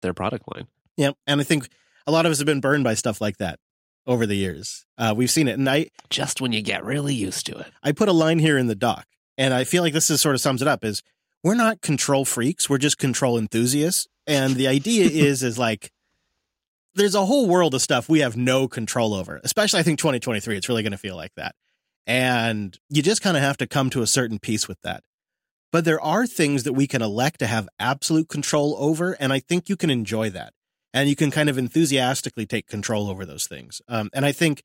their product line. Yeah, and I think a lot of us have been burned by stuff like that over the years. We've seen it, and just when you get really used to it. I put a line here in the doc, and I feel like this is sort of sums it up, is we're not control freaks, we're just control enthusiasts. And the idea is like, there's a whole world of stuff we have no control over, especially I think 2023, it's really going to feel like that. And you just kind of have to come to a certain peace with that. But there are things that we can elect to have absolute control over, and I think you can enjoy that. And you can kind of enthusiastically take control over those things. And I think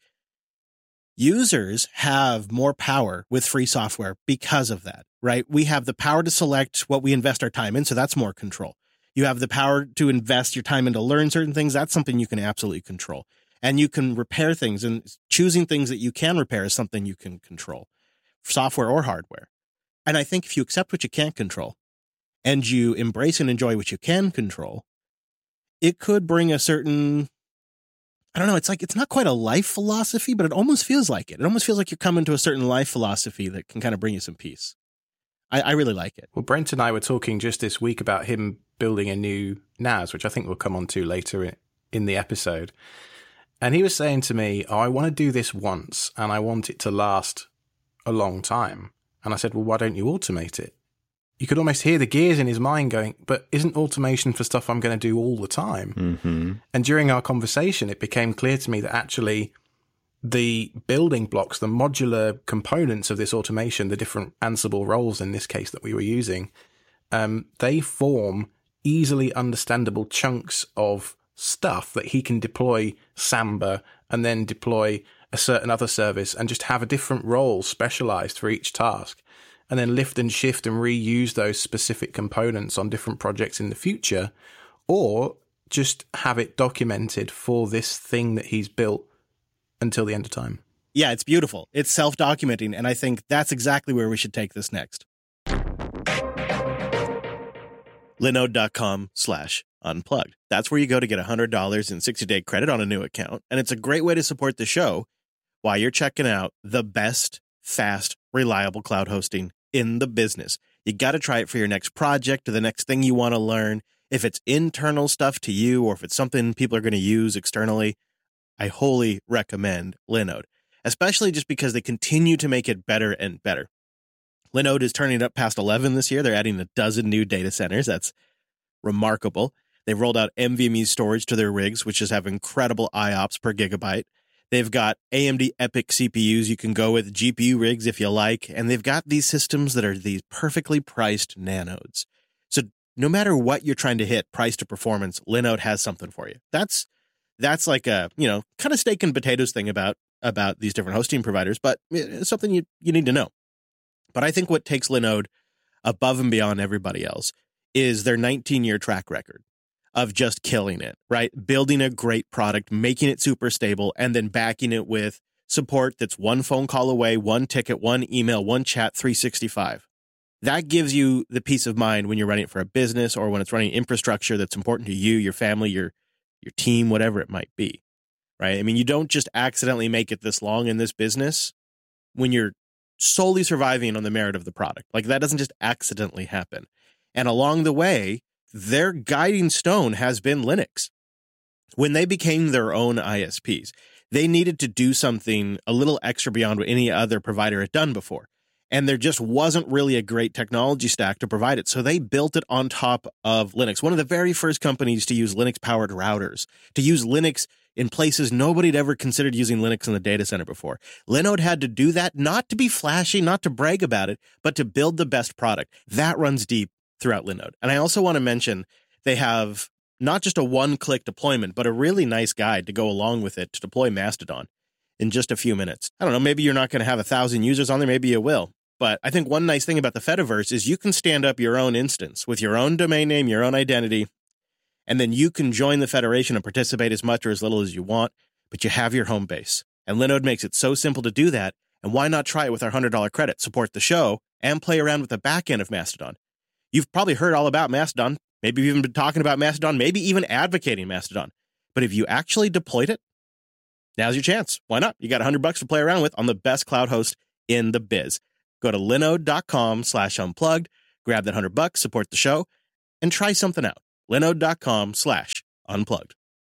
users have more power with free software because of that, right? We have the power to select what we invest our time in, so that's more control. You have the power to invest your time in to learn certain things. That's something you can absolutely control. And you can repair things, and choosing things that you can repair is something you can control, software or hardware. And I think if you accept what you can't control and you embrace and enjoy what you can control, it could bring a certain, I don't know, it's like, it's not quite a life philosophy, but it almost feels like it. It almost feels like you're coming to a certain life philosophy that can kind of bring you some peace. I really like it. Well, Brent and I were talking just this week about him building a new NAS, which I think we'll come on to later in the episode. And he was saying to me, I want to do this once and I want it to last a long time. And I said, well, why don't you automate it? You could almost hear the gears in his mind going, but isn't automation for stuff I'm going to do all the time? Mm-hmm. And during our conversation, it became clear to me that actually the building blocks, the modular components of this automation, the different Ansible roles in this case that we were using, they form easily understandable chunks of stuff that he can deploy Samba and then deploy a certain other service and just have a different role specialized for each task, and then lift and shift and reuse those specific components on different projects in the future, or just have it documented for this thing that he's built until the end of time. Yeah, it's beautiful. It's self-documenting, and I think that's exactly where we should take this next. Linode.com/unplugged. That's where you go to get $100 in 60-day credit on a new account, and it's a great way to support the show while you're checking out the best, fast, reliable cloud hosting in the business. You got to try it for your next project or the next thing you want to learn. If it's internal stuff to you or if it's something people are going to use externally, I wholly recommend Linode, especially just because they continue to make it better and better. Linode is turning it up past 11 this year. They're adding a dozen new data centers. That's remarkable. They've rolled out NVMe storage to their rigs, which just have incredible IOPS per gigabyte. They've got AMD EPYC CPUs you can go with, GPU rigs if you like, and they've got these systems that are these perfectly priced nanodes. So no matter what you're trying to hit, price to performance, Linode has something for you. That's like a, kind of steak and potatoes thing about these different hosting providers, but it's something you need to know. But I think what takes Linode above and beyond everybody else is their 19-year track record of just killing it, right? Building a great product, making it super stable, and then backing it with support that's one phone call away, one ticket, one email, one chat, 365. That gives you the peace of mind when you're running it for a business or when it's running infrastructure that's important to you, your family, your team, whatever it might be, right? I mean, you don't just accidentally make it this long in this business when you're solely surviving on the merit of the product. Like, that doesn't just accidentally happen. And along the way, their guiding stone has been Linux. When they became their own ISPs, they needed to do something a little extra beyond what any other provider had done before. And there just wasn't really a great technology stack to provide it. So they built it on top of Linux. One of the very first companies to use Linux-powered routers, to use Linux in places nobody had ever considered using Linux in the data center before. Linode had to do that, not to be flashy, not to brag about it, but to build the best product. That runs deep throughout Linode. And I also want to mention they have not just a one-click deployment, but a really nice guide to go along with it to deploy Mastodon in just a few minutes. I don't know, maybe you're not going to have 1,000 users on there, maybe you will. But I think one nice thing about the Fediverse is you can stand up your own instance with your own domain name, your own identity, and then you can join the Federation and participate as much or as little as you want, but you have your home base. And Linode makes it so simple to do that, and why not try it with our $100 credit, support the show, and play around with the back end of Mastodon? You've probably heard all about Mastodon. Maybe you've even been talking about Mastodon, maybe even advocating Mastodon. But if you actually deployed it, now's your chance. Why not? You got $100 to play around with on the best cloud host in the biz. Go to linode.com/unplugged, grab that $100, support the show, and try something out. Linode.com/unplugged.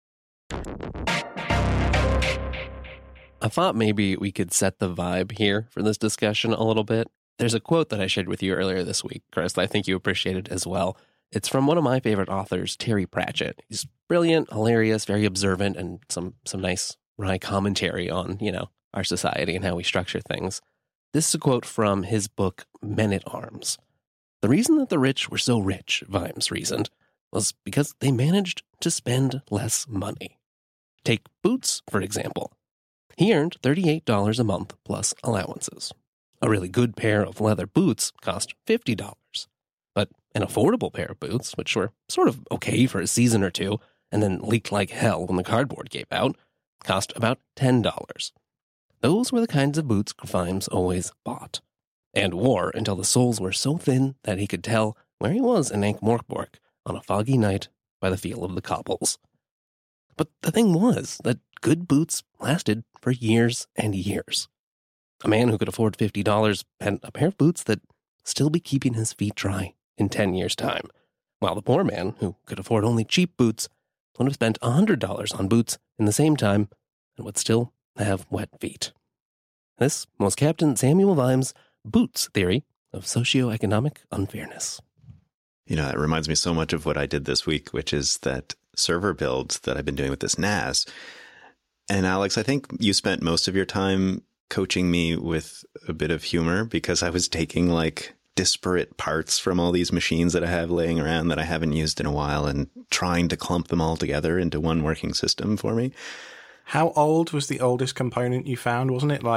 I thought maybe we could set the vibe here for this discussion a little bit. There's a quote that I shared with you earlier this week, Chris, that I think you appreciated as well. It's from one of my favorite authors, Terry Pratchett. He's brilliant, hilarious, very observant, and some nice wry commentary on, our society and how we structure things. This is a quote from his book, Men at Arms. The reason that the rich were so rich, Vimes reasoned, was because they managed to spend less money. Take Boots, for example. He earned $38 a month plus allowances. A really good pair of leather boots cost $50. But an affordable pair of boots, which were sort of okay for a season or two, and then leaked like hell when the cardboard gave out, cost about $10. Those were the kinds of boots Vimes always bought, and wore until the soles were so thin that he could tell where he was in Ankh-Morpork on a foggy night by the feel of the cobbles. But the thing was that good boots lasted for years and years. A man who could afford $50 had a pair of boots that still be keeping his feet dry in 10 years' time, while the poor man who could afford only cheap boots would have spent $100 on boots in the same time and would still have wet feet. This was Captain Samuel Vimes' Boots theory of socioeconomic unfairness. It reminds me so much of what I did this week, which is that server build that I've been doing with this NAS. And Alex, I think you spent most of your time coaching me with a bit of humor because I was taking disparate parts from all these machines that I have laying around that I haven't used in a while and trying to clump them all together into one working system for me. How old was the oldest component you found? Wasn't it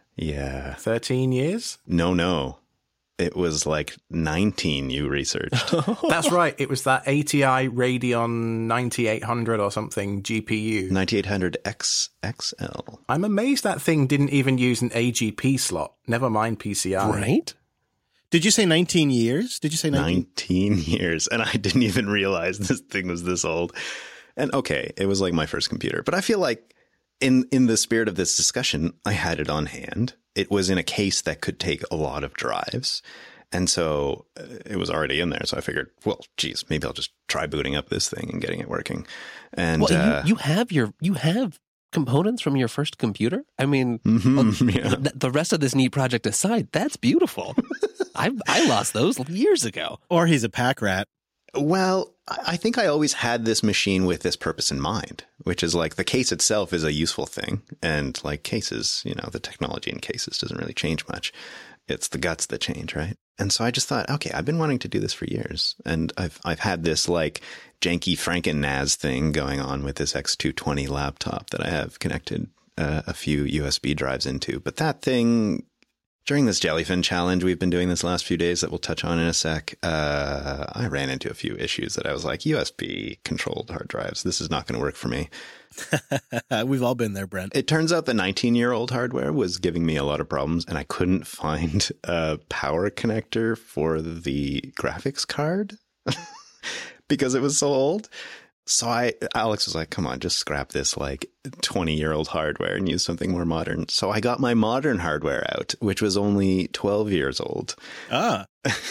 13 years? No. It was 19 you researched. That's right. It was that ATI Radeon 9800 or something GPU. 9800 XXL. I'm amazed that thing didn't even use an AGP slot. Never mind PCI. Right? Did you say 19 years? Did you say 19 years? And I didn't even realize this thing was this old. And okay, it was my first computer. But I feel like in the spirit of this discussion, I had it on hand. It was in a case that could take a lot of drives. And so it was already in there. So I figured, well, geez, maybe I'll just try booting up this thing and getting it working. And you have components from your first computer? I mean, the rest of this neat project aside, that's beautiful. I lost those years ago. Or he's a pack rat. Well, I think I always had this machine with this purpose in mind, which is the case itself is a useful thing. And cases, the technology in cases doesn't really change much. It's the guts that change, right? And so I just thought, okay, I've been wanting to do this for years. And I've had this janky Franken-NAS thing going on with this X220 laptop that I have connected a few USB drives into. But that thing, during this Jellyfin challenge we've been doing this last few days that we'll touch on in a sec, I ran into a few issues that I was USB controlled hard drives. This is not going to work for me. We've all been there, Brent. It turns out the 19-year-old hardware was giving me a lot of problems, and I couldn't find a power connector for the graphics card because it was so old. So Alex was like, come on, just scrap this 20-year-old hardware and use something more modern. So I got my modern hardware out, which was only 12 years old. Ah.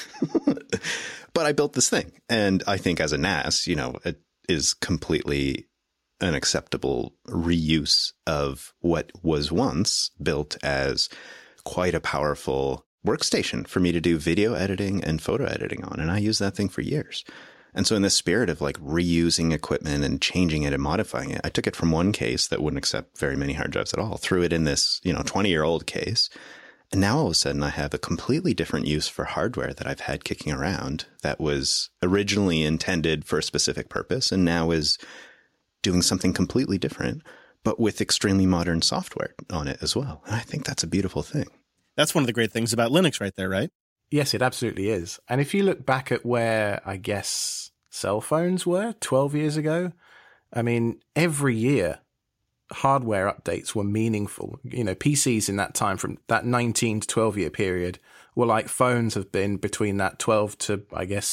But I built this thing. And I think as a NAS, it is completely an acceptable reuse of what was once built as quite a powerful workstation for me to do video editing and photo editing on. And I used that thing for years. And so in this spirit of reusing equipment and changing it and modifying it, I took it from one case that wouldn't accept very many hard drives at all, threw it in this, 20-year-old case. And now all of a sudden I have a completely different use for hardware that I've had kicking around that was originally intended for a specific purpose and now is doing something completely different, but with extremely modern software on it as well. And I think that's a beautiful thing. That's one of the great things about Linux right there, right? Yes, it absolutely is. And if you look back at where, I guess, cell phones were 12 years ago, I mean, every year, hardware updates were meaningful. PCs in that time, from that 19 to 12-year period, were like phones have been between that 12 to, I guess,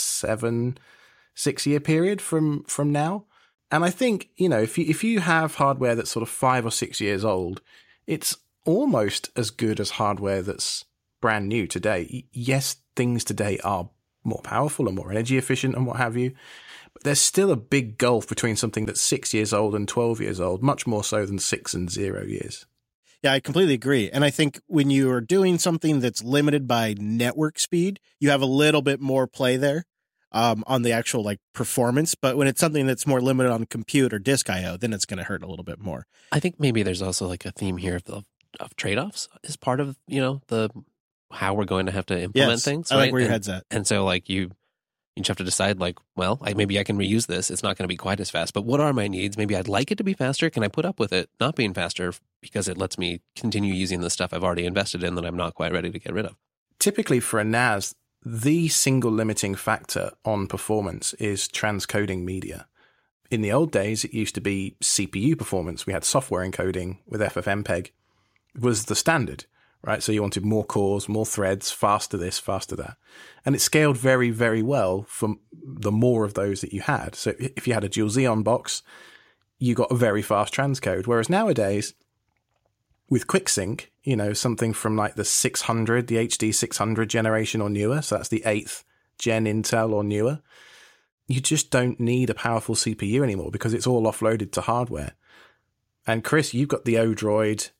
6-year period from now. And I think, if you have hardware that's sort of 5 or 6 years old, it's almost as good as hardware that's brand new today. Yes, things today are more powerful and more energy efficient and what have you. But there's still a big gulf between something that's 6 years old and 12 years old, much more so than 6 and 0 years. Yeah, I completely agree. And I think when you are doing something that's limited by network speed, you have a little bit more play there on the actual like performance. But when it's something that's more limited on compute or disk IO, then it's going to hurt a little bit more. I think maybe there's also like a theme here of trade-offs as part of, the how we're going to have to implement things. I like right? where your head's at. And so like you just have to decide like, well, maybe I can reuse this. It's not going to be quite as fast, but what are my needs? Maybe I'd like it to be faster. Can I put up with it not being faster because it lets me continue using the stuff I've already invested in that I'm not quite ready to get rid of? Typically for a NAS, the single limiting factor on performance is transcoding media. In the old days, it used to be CPU performance. We had software encoding with FFmpeg was the standard, right? So you wanted more cores, more threads, faster this, faster that. And it scaled very, very well for the more of those that you had. So if you had a dual Xeon box, you got a very fast transcode. Whereas nowadays, with QuickSync, something from like the 600, the HD 600 generation or newer, so that's the 8th gen Intel or newer, you just don't need a powerful CPU anymore because it's all offloaded to hardware. And Chris, you've got the Odroid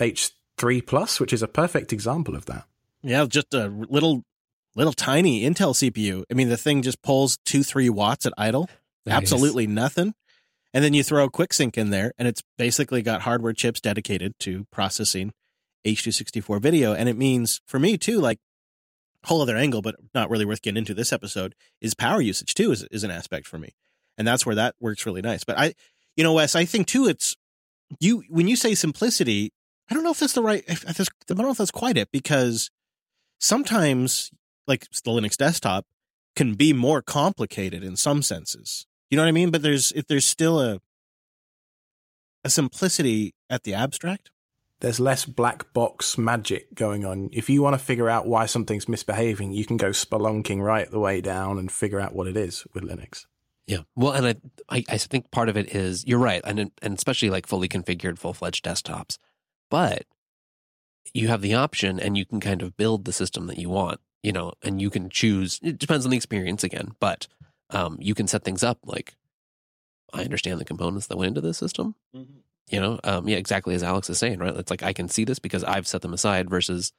H3 Plus, which is a perfect example of that. Yeah, just a little tiny Intel CPU. I mean, the thing just pulls 2-3 watts at idle. Nice. Absolutely nothing. And then you throw QuickSync in there, and it's basically got hardware chips dedicated to processing H.264 video. And it means, for me too, like a whole other angle, but not really worth getting into this episode, is power usage too is an aspect for me. And that's where that works really nice. But Wes, I think too, when you say simplicity, I don't know if that's I don't know if that's quite it, because sometimes like the Linux desktop can be more complicated in some senses. You know what I mean? But there's still a simplicity at the abstract. There's less black box magic going on. If you want to figure out why something's misbehaving, you can go spelunking right the way down and figure out what it is with Linux. Yeah. Well, and I think part of it is, you're right, and especially like fully configured, full-fledged desktops. But you have the option, and you can kind of build the system that you want, and you can choose. It depends on the experience again, but you can set things up like, I understand the components that went into this system. Mm-hmm. Exactly as Alex is saying, right? It's like I can see this because I've set them aside versus,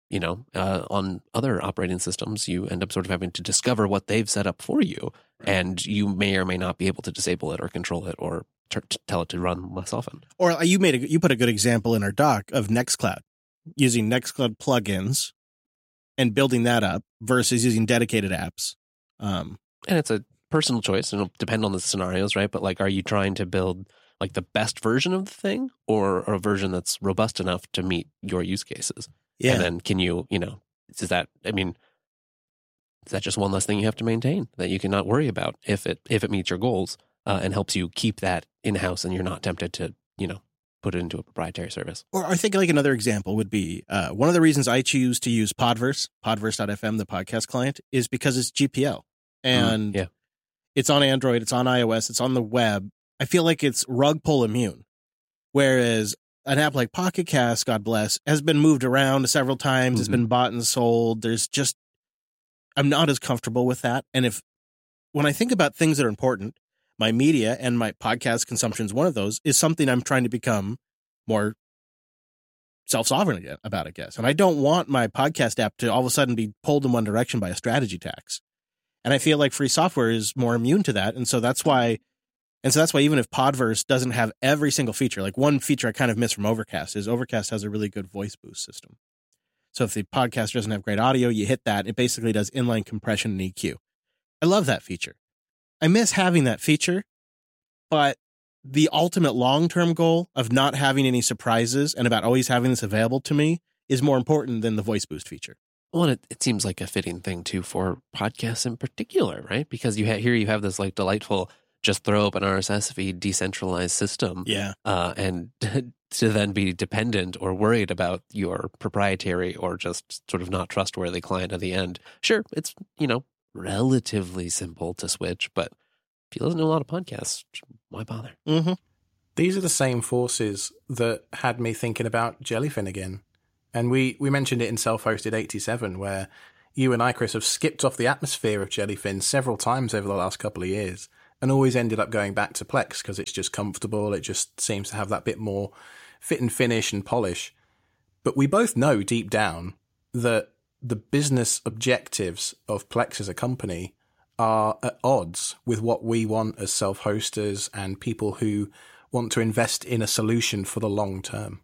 on other operating systems, you end up sort of having to discover what they've set up for you, and you may or may not be able to disable it or control it or tell it to run less often. Or you put a good example in our doc of Nextcloud, using Nextcloud plugins and building that up versus using dedicated apps. And it's a personal choice, and it'll depend on the scenarios, right? But like, are you trying to build like the best version of the thing, or a version that's robust enough to meet your use cases? Yeah. And then can you, is that just one less thing you have to maintain that you cannot worry about if it meets your goals and helps you keep that in-house, and you're not tempted to, put it into a proprietary service? Or I think like another example would be one of the reasons I choose to use Podverse.fm, the podcast client, is because it's GPL. And it's on Android, it's on iOS, it's on the web. I feel like it's rug pull immune. Whereas an app like Pocket Cast, God bless, has been moved around several times. Mm-hmm. It's been bought and sold. I'm not as comfortable with that. And when I think about things that are important, my media and my podcast consumption is one of those, is something I'm trying to become more self-sovereign about, I guess. And I don't want my podcast app to all of a sudden be pulled in one direction by a strategy tax. And I feel like free software is more immune to that. And so that's why even if Podverse doesn't have every single feature, like one feature I kind of miss from Overcast is Overcast has a really good voice boost system. So if the podcast doesn't have great audio, you hit that. It basically does inline compression and EQ. I love that feature. I miss having that feature, but the ultimate long-term goal of not having any surprises and about always having this available to me is more important than the voice boost feature. Well, it seems like a fitting thing too for podcasts in particular, right? Because you have this like delightful, just throw up an RSS feed, decentralized system. Yeah. And to then be dependent or worried about your proprietary or just sort of not trustworthy client at the end. Sure, it's, relatively simple to switch, but if you listen to a lot of podcasts, why bother? Mm-hmm. These are the same forces that had me thinking about Jellyfin again. And we mentioned it in Self-Hosted 87, where you and I, Chris, have skipped off the atmosphere of Jellyfin several times over the last couple of years and always ended up going back to Plex because it's just comfortable. It just seems to have that bit more fit and finish and polish. But we both know deep down that the business objectives of Plex as a company are at odds with what we want as self-hosters and people who want to invest in a solution for the long term.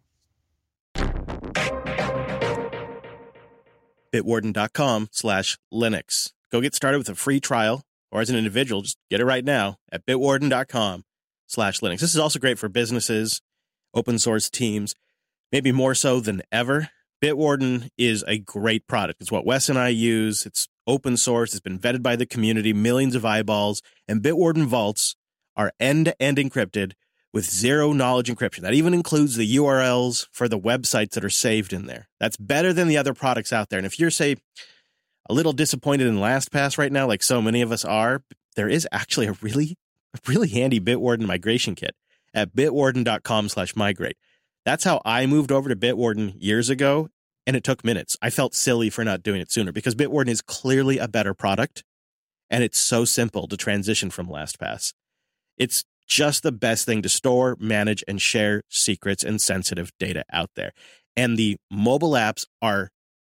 Bitwarden.com/Linux. Go get started with a free trial, or as an individual, just get it right now at Bitwarden.com/Linux. This is also great for businesses, open source teams, maybe more so than ever. Bitwarden is a great product. It's what Wes and I use. It's open source. It's been vetted by the community, millions of eyeballs, and Bitwarden vaults are end-to-end encrypted with zero knowledge encryption. That even includes the URLs for the websites that are saved in there. That's better than the other products out there. And if you're, say, a little disappointed in LastPass right now, like so many of us are, there is actually a really handy Bitwarden migration kit at bitwarden.com/migrate. That's how I moved over to Bitwarden years ago, and it took minutes. I felt silly for not doing it sooner because Bitwarden is clearly a better product, and it's so simple to transition from LastPass. It's just the best thing to store, manage, and share secrets and sensitive data out there. And the mobile apps are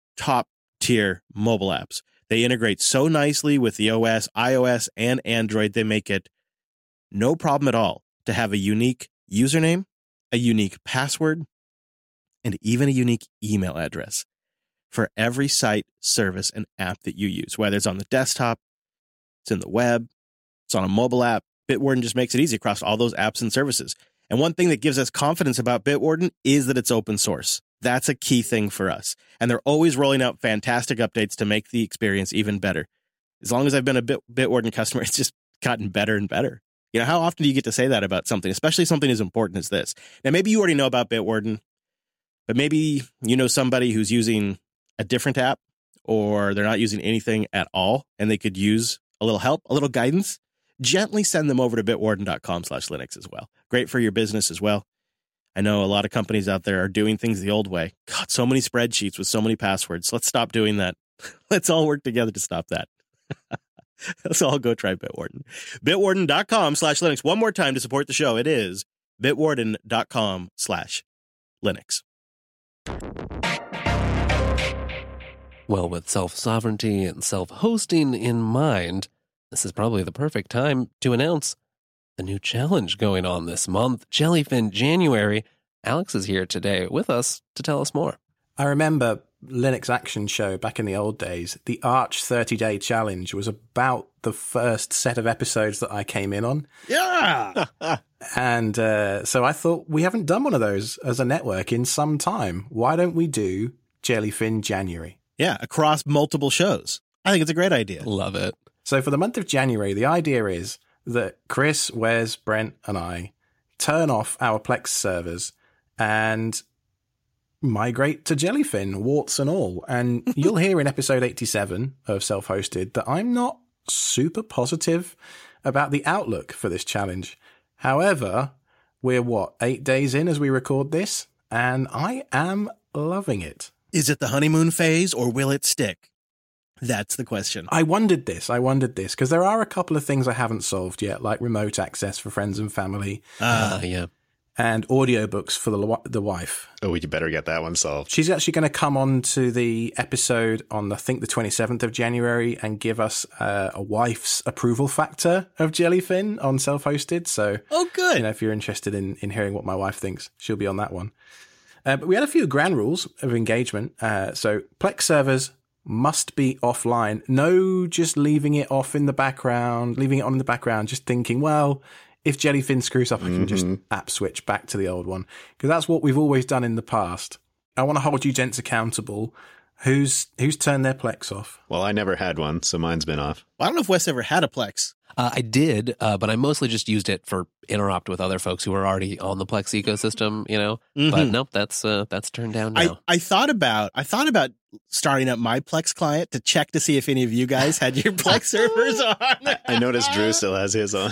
top-tier mobile apps. They integrate so nicely with the OS, iOS, and Android, they make it no problem at all to have a unique username, a unique password, and even a unique email address for every site, service, and app that you use, whether it's on the desktop, it's in the web, it's on a mobile app. Bitwarden just makes it easy across all those apps and services. And one thing that gives us confidence about Bitwarden is that it's open source. That's a key thing for us. And they're always rolling out fantastic updates to make the experience even better. As long as I've been a Bitwarden customer, it's just gotten better and better. You know, how often do you get to say that about something, especially something as important as this? Now, maybe you already know about Bitwarden, but maybe you know somebody who's using a different app or they're not using anything at all and they could use a little help, a little guidance. Gently send them over to bitwarden.com/Linux as well. Great for your business as well. I know a lot of companies out there are doing things the old way. God, so many spreadsheets with so many passwords. Let's stop doing that. Let's all work together to stop that. Let's all go try Bitwarden. Bitwarden.com/Linux. One more time to support the show. It is bitwarden.com/Linux. Well, with self-sovereignty and self-hosting in mind, this is probably the perfect time to announce the new challenge going on this month, Jellyfin January. Alex is here today with us to tell us more. I remember Linux Action Show back in the old days. The Arch 30-day challenge was about the first set of episodes that I came in on. Yeah! And so I thought, we haven't done one of those as a network in some time. Why don't we do Jellyfin January? Yeah, across multiple shows. I think it's a great idea. Love it. So for the month of January, the idea is that Chris, Wes, Brent, and I turn off our Plex servers and migrate to Jellyfin, warts and all. And you'll hear in episode 87 of Self-Hosted that I'm not super positive about the outlook for this challenge. However, we're 8 days in as we record this, and I am loving it. Is it the honeymoon phase or will it stick? That's the question. I wondered this because there are a couple of things I haven't solved yet, like remote access for friends and family. Yeah. And audiobooks for the wife. Oh, you better get that one solved. She's actually going to come on to the episode on, I think, the 27th of January and give us a wife's approval factor of Jellyfin on Self-Hosted. So, oh, good. You know, if you're interested in hearing what my wife thinks, she'll be on that one. But we had a few ground rules of engagement. So Plex servers must be offline. No, just leaving it on in the background, just thinking, well, if Jellyfin screws up, I can just app switch back to the old one. Because that's what we've always done in the past. I want to hold you gents accountable. Who's turned their Plex off? Well, I never had one, so mine's been off. Well, I don't know if Wes ever had a Plex. I did, but I mostly just used it for interrupt with other folks who were already on the Plex ecosystem, you know. But nope, that's turned down now. I thought about starting up my Plex client to check to see if any of you guys had your Plex servers on. I noticed Drew still has his on.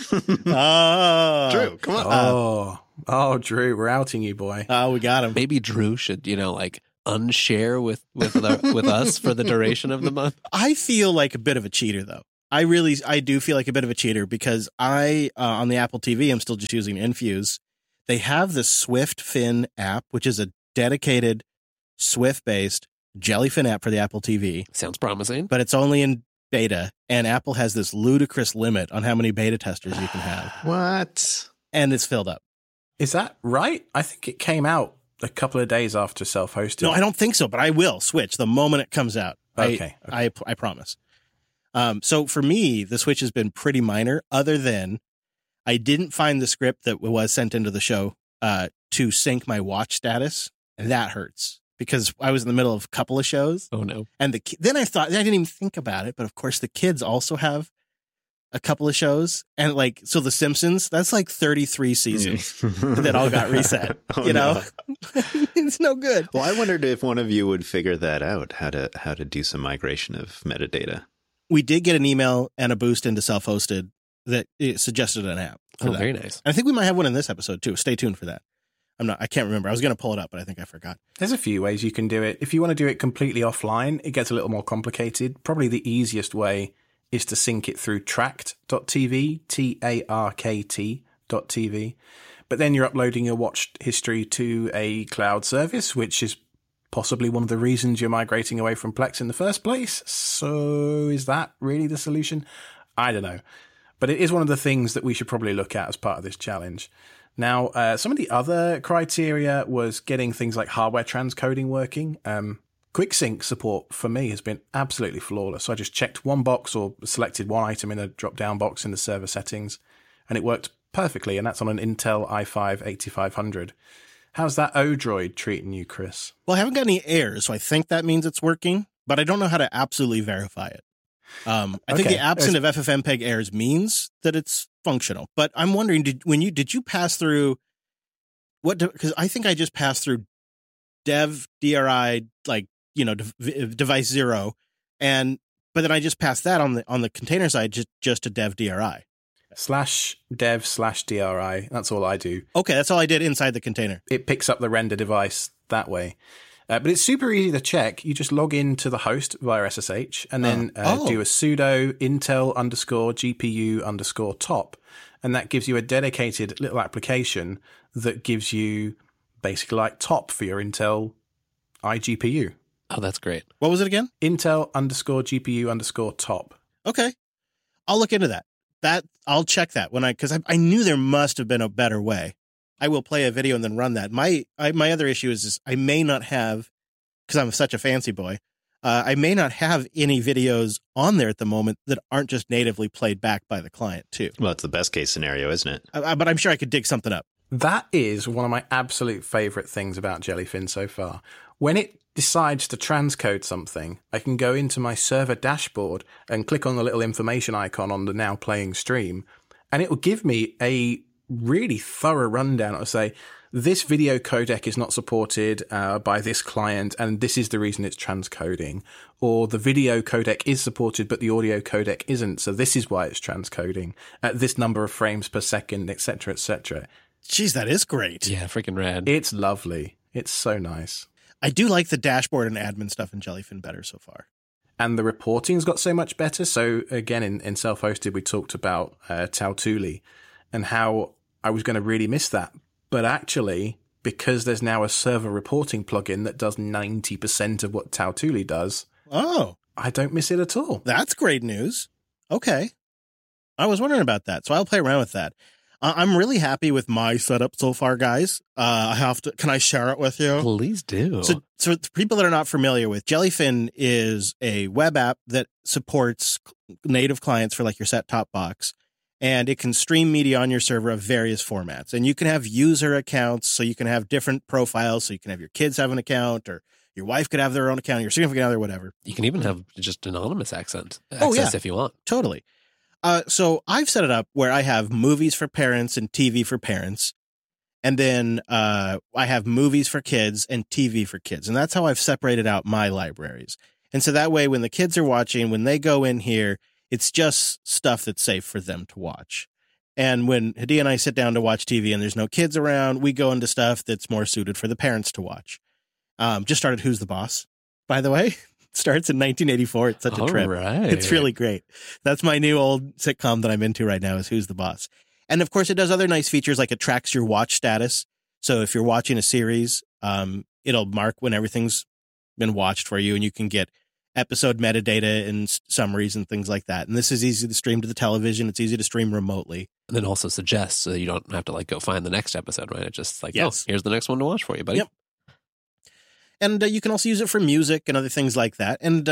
Oh, Drew, come on. Oh, Drew, we're outing you, boy. Oh, we got him. Maybe Drew should, unshare with us for the duration of the month? I feel like a bit of a cheater, though. I do feel like a bit of a cheater because on the Apple TV, I'm still just using Infuse. They have the SwiftFin app, which is a dedicated Swift-based Jellyfin app for the Apple TV. Sounds promising. But it's only in beta, and Apple has this ludicrous limit on how many beta testers you can have. What? And it's filled up. Is that right? I think it came out a couple of days after self-hosted. No, I don't think so, but I will switch the moment it comes out. Okay. I promise. So for me, the switch has been pretty minor, other than I didn't find the script that was sent into the show to sync my watch status, and that hurts because I was in the middle of a couple of shows. Oh no! And then I thought I didn't even think about it, but of course the kids also have a couple of shows, and so The Simpsons, that's like 33 seasons that all got reset. Oh, you know, no. It's no good. Well, I wondered if one of you would figure that out, how to do some migration of metadata. We did get an email and a boost into self-hosted that it suggested an app. Oh, very nice. I think we might have one in this episode too. Stay tuned for that. I can't remember. I was going to pull it up, but I think I forgot. There's a few ways you can do it. If you want to do it completely offline, it gets a little more complicated. Probably the easiest way is to sync it through tract.tv, TARKT.tv. But then you're uploading your watch history to a cloud service, which is possibly one of the reasons you're migrating away from Plex in the first place. So is that really the solution? I don't know. But it is one of the things that we should probably look at as part of this challenge. Now, some of the other criteria was getting things like hardware transcoding working. QuickSync support for me has been absolutely flawless. So I just checked one box or selected one item in a drop-down box in the server settings, and it worked perfectly, and that's on an Intel i5 8500. How's that Odroid treating you, Chris? Well, I haven't got any errors, so I think that means it's working, but I don't know how to absolutely verify it. I think the absence of FFmpeg errors means that it's functional. But I'm wondering, did you pass through because I think I just passed through dev DRI, device 0, but then I just passed that on the container side just to dev DRI. /dev/DRI. That's all I do. Okay, that's all I did inside the container. It picks up the render device that way. But it's super easy to check. You just log into the host via SSH and then do a sudo intel_GPU_top. And that gives you a dedicated little application that gives you basically like top for your Intel iGPU. Oh, that's great. What was it again? Intel_GPU_top. Okay. I'll look into that. I'll check that because I knew there must have been a better way. I will play a video and then run that. My other issue is I may not have, because I'm such a fancy boy, I may not have any videos on there at the moment that aren't just natively played back by the client too. Well, it's the best case scenario, isn't it? But I'm sure I could dig something up. That is one of my absolute favorite things about Jellyfin so far. When it decides to transcode something, I can go into my server dashboard and click on the little information icon on the now playing stream, and it will give me a really thorough rundown. It'll say, this video codec is not supported by this client, and this is the reason it's transcoding. Or the video codec is supported, but the audio codec isn't, so this is why it's transcoding at this number of frames per second, etc., etc. Jeez, that is great. Yeah, freaking rad. It's lovely. It's so nice. I do like the dashboard and admin stuff in Jellyfin better so far. And the reporting's got so much better. So again, in self-hosted, we talked about Tautuli and how I was going to really miss that. But actually, because there's now a server reporting plugin that does 90% of what Tautuli does, I don't miss it at all. That's great news. Okay. I was wondering about that, so I'll play around with that. I'm really happy with my setup so far, guys. Can I share it with you? Please do. So for people that are not familiar with, Jellyfin is a web app that supports native clients for like your set-top box. And it can stream media on your server of various formats. And you can have user accounts, so you can have different profiles. So you can have your kids have an account, or your wife could have their own account, your significant other, whatever. You can even have just anonymous access if you want. Totally. So I've set it up where I have movies for parents and TV for parents. And then I have movies for kids and TV for kids. And that's how I've separated out my libraries. And so that way, when the kids are watching, when they go in here, it's just stuff that's safe for them to watch. And when Hadi and I sit down to watch TV and there's no kids around, we go into stuff that's more suited for the parents to watch. Just started Who's the Boss, by the way. Starts in 1984. It's such a trip. Right. It's really great. That's my new old sitcom that I'm into right now is Who's the Boss. And of course, it does other nice features like it tracks your watch status. So if you're watching a series, it'll mark when everything's been watched for you, and you can get episode metadata and summaries and things like that. And this is easy to stream to the television. It's easy to stream remotely. And then also suggests so you don't have to like go find the next episode, right? It's just like, Yes. oh, here's the next one to watch for you, buddy. Yep. And you can also use it for music and other things like that. And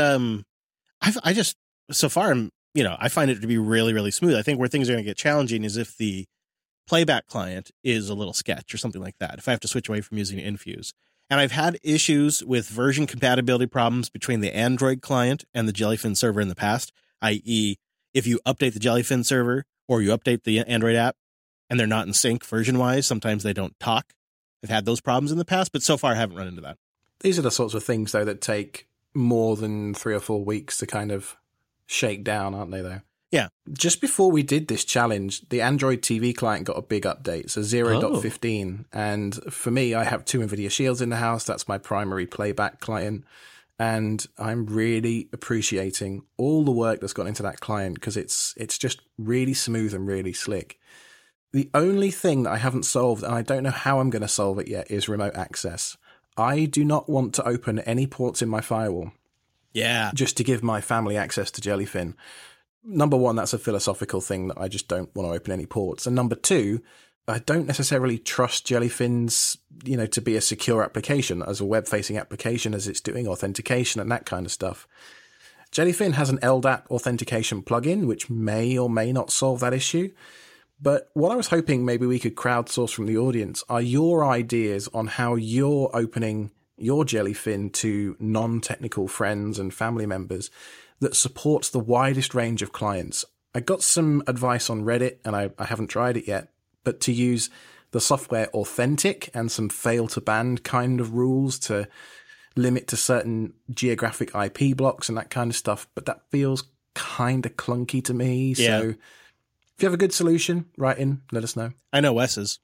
I just, so far, I find it to be really, really smooth. I think where things are going to get challenging is if the playback client is a little sketch or something like that. If I have to switch away from using Infuse. And I've had issues with version compatibility problems between the Android client and the Jellyfin server in the past, i.e. if you update the Jellyfin server or you update the Android app and they're not in sync version-wise, sometimes they don't talk. I've had those problems in the past, but so far I haven't run into that. These are the sorts of things, though, that take more than 3 or 4 weeks to kind of shake down, aren't they, though? Yeah. Just before we did this challenge, the Android TV client got a big update, so 0.15. And for me, I have 2 NVIDIA Shields in the house. That's my primary playback client. And I'm really appreciating all the work that's gone into that client because it's just really smooth and really slick. The only thing that I haven't solved, and I don't know how I'm going to solve it yet, is remote access. I do not want to open any ports in my firewall. Yeah. Just to give my family access to Jellyfin. Number one, that's a philosophical thing that I just don't want to open any ports. And number two, I don't necessarily trust Jellyfin's, to be a secure application as a web-facing application as it's doing authentication and that kind of stuff. Jellyfin has an LDAP authentication plugin, which may or may not solve that issue. But what I was hoping maybe we could crowdsource from the audience are your ideas on how you're opening your Jellyfin to non-technical friends and family members that supports the widest range of clients. I got some advice on Reddit, and I haven't tried it yet, but to use the software Authentic and some fail to ban kind of rules to limit to certain geographic IP blocks and that kind of stuff. But that feels kind of clunky to me. Yeah. So if you have a good solution, write in, let us know. I know Wes's.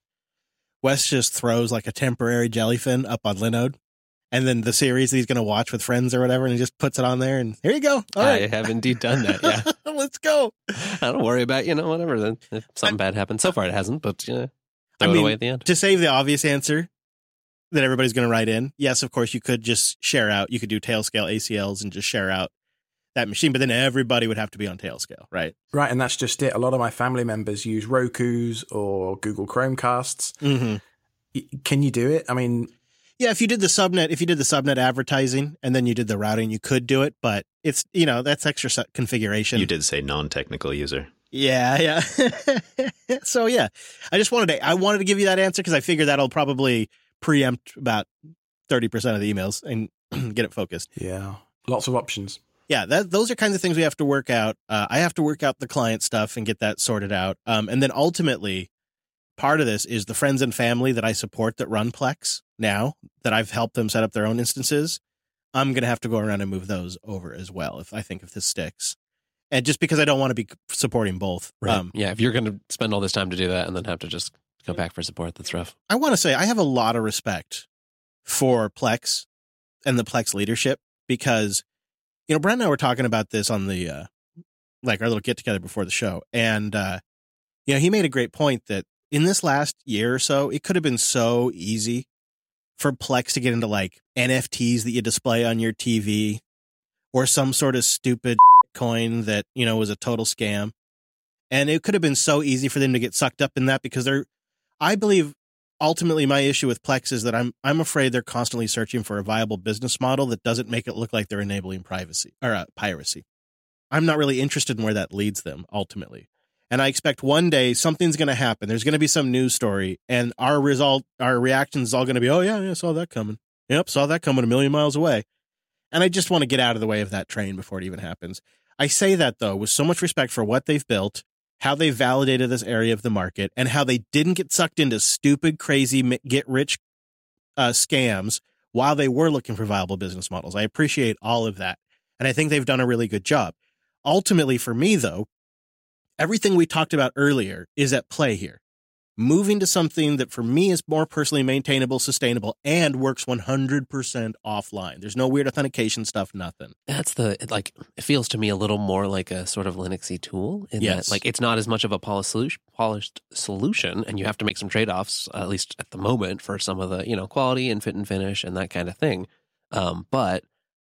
Wes just throws like a temporary Jellyfin up on Linode, and then the series that he's going to watch with friends or whatever, and he just puts it on there, and here you go. All right. I have indeed done that, yeah. Let's go. I don't worry about, whatever. Then if something bad happens. So far it hasn't, but throw it away at the end. To save the obvious answer that everybody's going to write in, yes, of course, you could just share out. You could do Tailscale ACLs and just share out that machine, but then everybody would have to be on Tailscale, right? Right, and that's just it. A lot of my family members use Rokus or Google Chromecasts. Mm-hmm. Can you do it? I mean, yeah, if you did the subnet advertising and then you did the routing, you could do it, but it's, that's extra configuration. You did say non-technical user. Yeah. So yeah, I wanted to give you that answer because I figured that'll probably preempt about 30% of the emails and get it focused. Yeah, lots of options. Yeah, those are kinds of things we have to work out. I have to work out the client stuff and get that sorted out. And then ultimately, part of this is the friends and family that I support that run Plex now, that I've helped them set up their own instances. I'm going to have to go around and move those over as well, if this sticks. And just because I don't want to be supporting both. Right. Yeah, if you're going to spend all this time to do that and then have to just go back for support, that's rough. I want to say I have a lot of respect for Plex and the Plex leadership because, Brent and I were talking about this on the, our little get together before the show. And, he made a great point that in this last year or so, it could have been so easy for Plex to get into NFTs that you display on your TV or some sort of stupid coin that, was a total scam. And it could have been so easy for them to get sucked up in that because I believe ultimately my issue with Plex is that I'm afraid they're constantly searching for a viable business model that doesn't make it look like they're enabling privacy or piracy. I'm not really interested in where that leads them ultimately. And I expect one day something's going to happen. There's going to be some news story and our reaction is all going to be, oh yeah, saw that coming. Yep. Saw that coming a million miles away. And I just want to get out of the way of that train before it even happens. I say that though, with so much respect for what they've built, how they validated this area of the market, and how they didn't get sucked into stupid, crazy, get-rich scams while they were looking for viable business models. I appreciate all of that, and I think they've done a really good job. Ultimately, for me, though, everything we talked about earlier is at play here. moving to something that for me is more personally maintainable, sustainable, and works 100% offline. There's no weird authentication stuff, nothing. That's it feels to me a little more like a sort of Linuxy tool in Yes. that, it's not as much of a polished solution, and you have to make some trade-offs, at least at the moment, for some of the, quality and fit and finish and that kind of thing. But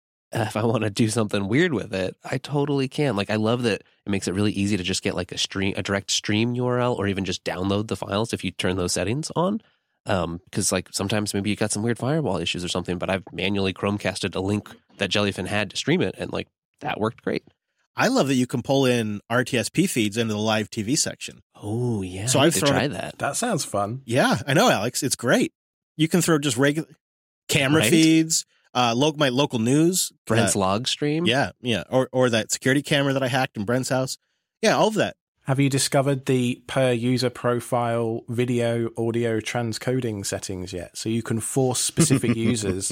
if I want to do something weird with it, I totally can. I love that it makes it really easy to just get a direct stream URL, or even just download the files if you turn those settings on. Because sometimes maybe you got some weird firewall issues or something, but I've manually Chromecasted a link that Jellyfin had to stream it, and that worked great. I love that you can pull in RTSP feeds into the live TV section. Oh yeah, So I I've need to thrown try it- that. That sounds fun. Yeah, I know, Alex. It's great. You can throw just regular camera Right? feeds, my local news. Brent's log stream. Yeah. Or that security camera that I hacked in Brent's house. Yeah, all of that. Have you discovered the per user profile video audio transcoding settings yet? So you can force specific users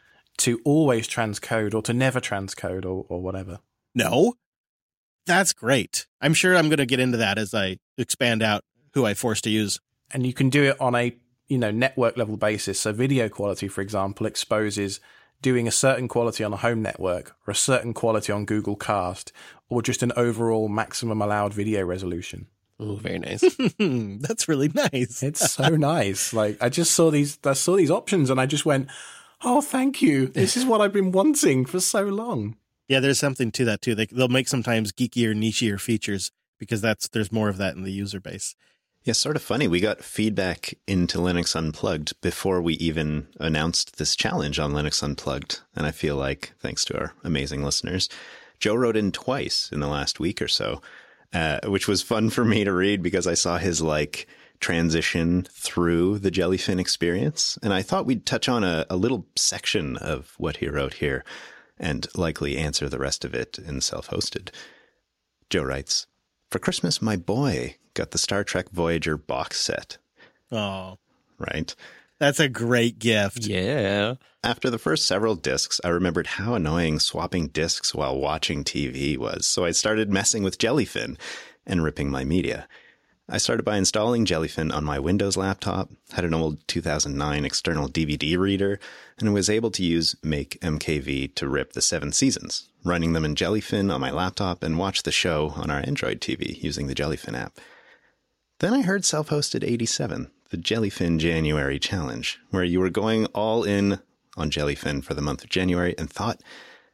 to always transcode or to never transcode or whatever. No, that's great. I'm sure I'm going to get into that as I expand out who I force to use. And you can do it on a network level basis. So video quality, for example, exposes doing a certain quality on a home network or a certain quality on Google Cast, or just an overall maximum allowed video resolution. Oh, very nice. That's really nice. It's so nice. I saw these options and I just went, oh, thank you. This is what I've been wanting for so long. Yeah, there's something to that too. They'll make sometimes geekier, nichier features because there's more of that in the user base. Yeah, sort of funny. We got feedback into Linux Unplugged before we even announced this challenge on Linux Unplugged. And I feel like, thanks to our amazing listeners, Joe wrote in twice in the last week or so, which was fun for me to read because I saw his transition through the Jellyfin experience. And I thought we'd touch on a little section of what he wrote here and likely answer the rest of it in self-hosted. Joe writes, "For Christmas, my boy got the Star Trek Voyager box set." Oh, Right? that's a great gift. Yeah. After the first several discs, I remembered how annoying swapping discs while watching TV was, so I started messing with Jellyfin and ripping my media. I started by installing Jellyfin on my Windows laptop, had an old 2009 external DVD reader, and was able to use Make MKV to rip the 7 seasons, running them in Jellyfin on my laptop and watch the show on our Android TV using the Jellyfin app. Then I heard Self-Hosted 87, the Jellyfin January Challenge, where you were going all in on Jellyfin for the month of January, and thought,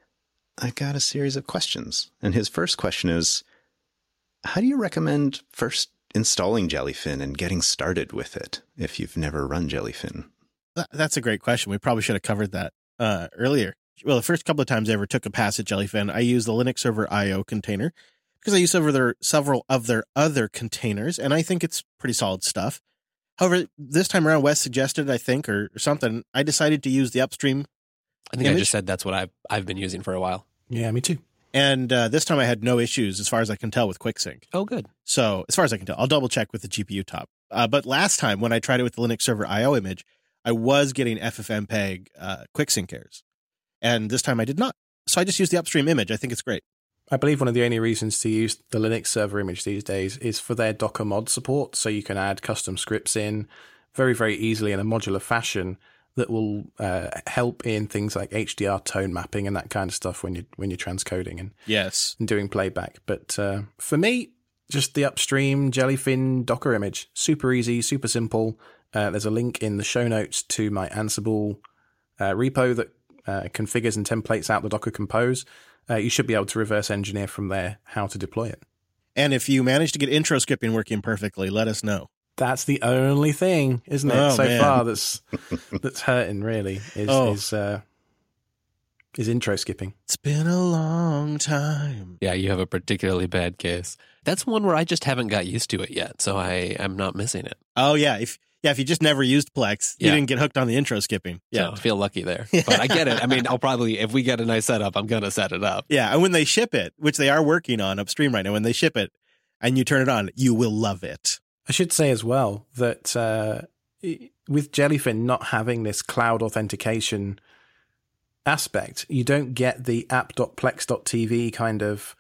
I got a series of questions. And his first question is, how do you recommend first installing Jellyfin and getting started with it if you've never run Jellyfin? That's a great question. We probably should have covered that earlier. Well, the first couple of times I ever took a pass at Jellyfin, I used the Linux Server IO container because I use several of their other containers, and I think it's pretty solid stuff. However, this time around, Wes suggested, I think, or something, I decided to use the upstream. I think I Image? just said that's what I've been using for a while. Yeah, me too. And this time I had no issues, as far as I can tell, with QuickSync. Oh, good. So, as far as I can tell, I'll double check with the GPU top. But last time, when I tried it with the Linux Server IO image, I was getting FFmpeg QuickSync errors. And this time I did not. So I just used the upstream image. I think it's great. I believe one of the only reasons to use the Linux server image these days is for their Docker mod support. So you can add custom scripts in very, very easily in a modular fashion that will help in things like HDR tone mapping and that kind of stuff when you're transcoding and Yes. doing playback. But for me, just the upstream Jellyfin Docker image. Super easy, super simple. There's a link in the show notes to my Ansible repo that configures and templates out the Docker Compose. You should be able to reverse engineer from there how to deploy it. And if you manage to get intro skipping working perfectly, let us know. That's the only thing, isn't it, Oh, so man. far that's hurting really is intro skipping. It's been a long time. Yeah, you have a particularly bad case. That's one where I just haven't got used to it yet, so I am not missing it. Oh, yeah. If you just never used Plex, you Yeah. didn't get hooked on the intro skipping. So Yeah. I feel lucky there. But I get it. I mean, I'll probably, if we get a nice setup, I'm going to set it up. Yeah. And when they ship it, which they are working on upstream right now, when they ship it and you turn it on, you will love it. I should say as well that with Jellyfin not having this cloud authentication aspect, you don't get the app.plex.tv kind of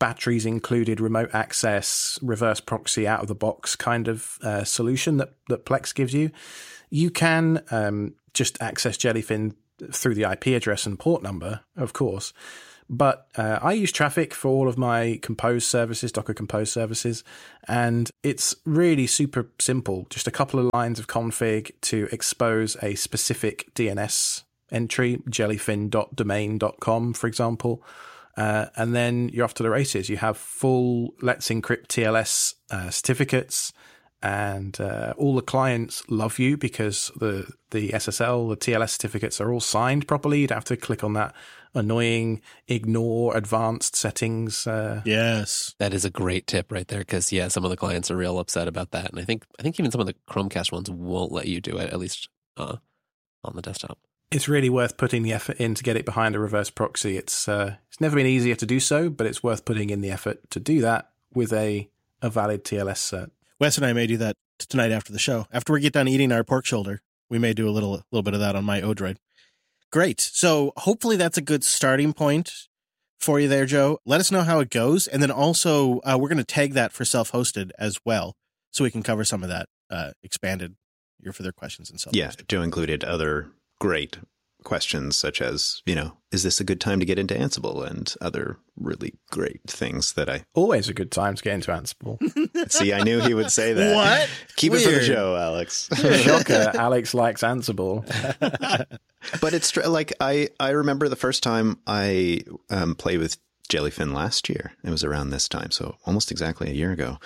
batteries included, remote access, reverse proxy out of the box kind of solution that Plex gives you. You can just access Jellyfin through the IP address and port number, of course. But I use Traefik for all of my Compose services, Docker Compose services, and it's really super simple. Just a couple of lines of config to expose a specific DNS entry, jellyfin.domain.com, for example. And then you're off to the races. You have full Let's Encrypt TLS certificates, and all the clients love you because the SSL, the TLS certificates are all signed properly. You'd have to click on that annoying ignore advanced settings. Yes. That is a great tip right there, because some of the clients are real upset about that. And I think even some of the Chromecast ones won't let you do it, at least on the desktop. It's really worth putting the effort in to get it behind a reverse proxy. It's never been easier to do so, but it's worth putting in the effort to do that with a valid TLS cert. Wes and I may do that tonight after the show. After we get done eating our pork shoulder, we may do a little bit of that on my Odroid. Great. So hopefully that's a good starting point for you there, Joe. Let us know how it goes. And then also we're going to tag that for self-hosted as well, so we can cover some of that expanded your further questions and self-hosted. Yeah, Joe included other great questions such as, is this a good time to get into Ansible, and other really great things that I... Always a good time to get into Ansible. See, I knew he would say that. What? Keep Weird. it for the show, Alex. Shocker, Alex likes Ansible. But it's like, I remember the first time I played with Jellyfin last year. It was around this time, so almost exactly a year ago.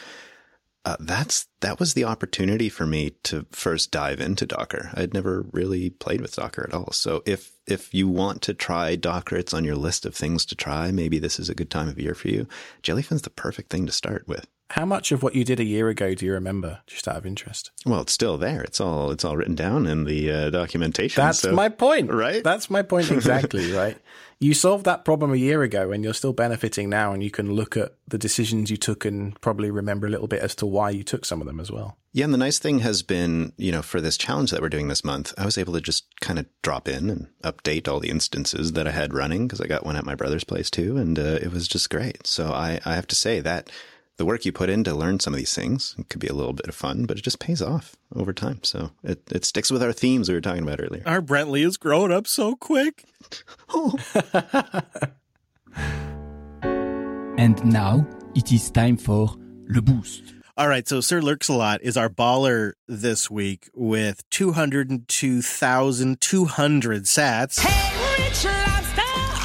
That was the opportunity for me to first dive into Docker. I'd never really played with Docker at all. So if you want to try Docker, it's on your list of things to try. Maybe this is a good time of year for you. Jellyfin's the perfect thing to start with. How much of what you did a year ago do you remember, just out of interest? Well, it's still there. It's all written down in the documentation. That's my point. Right? That's my point exactly, right? You solved that problem a year ago and you're still benefiting now, and you can look at the decisions you took and probably remember a little bit as to why you took some of them as well. Yeah, and the nice thing has been, for this challenge that we're doing this month, I was able to just kind of drop in and update all the instances that I had running, because I got one at my brother's place too, and it was just great. So I have to say that the work you put in to learn some of these things, it could be a little bit of fun, but it just pays off over time. So it sticks with our themes we were talking about earlier. Our Brentley is growing up so quick. And now it is time for Le Boost. All right, so Sir Lurks-a-Lot is our baller this week with 202,200 sats. Hey, Rich Lobster!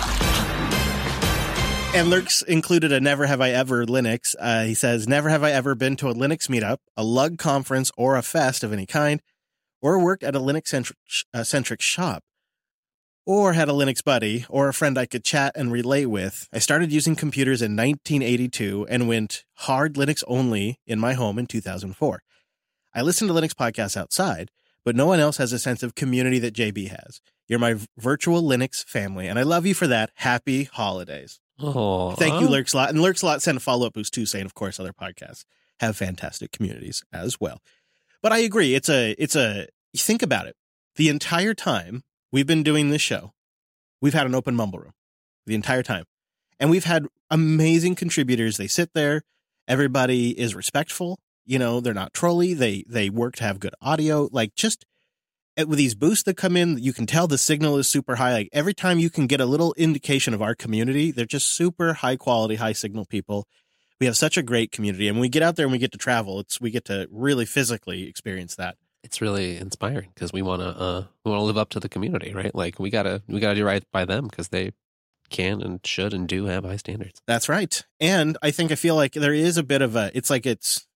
And Lurks included a Never Have I Ever Linux. He says, never have I ever been to a Linux meetup, a lug conference, or a fest of any kind, or worked at a Linux-centric shop, or had a Linux buddy, or a friend I could chat and relate with. I started using computers in 1982 and went hard Linux only in my home in 2004. I listen to Linux podcasts outside, but no one else has a sense of community that JB has. You're my virtual Linux family, and I love you for that. Happy holidays. Oh, Thank you, Lurks-a-Lot. And Lurks-a-Lot sent a follow-up boost too, saying, of course, other podcasts have fantastic communities as well. But I agree. It's a, think about it. The entire time we've been doing this show, we've had an open Mumble room the entire time. And we've had amazing contributors. They sit there. Everybody is respectful. They're not trolly. They work to have good audio. Like, just with these boosts that come in, you can tell the signal is super high. Like, every time you can get a little indication of our community, they're just super high quality, high signal people. We have such a great community, and when we get out there and we get to travel, we get to really physically experience that. It's really inspiring, because we want to live up to the community, right? Like, we gotta do right by them, because they can and should and do have high standards. That's right. And I feel like there is a bit of a, it's like a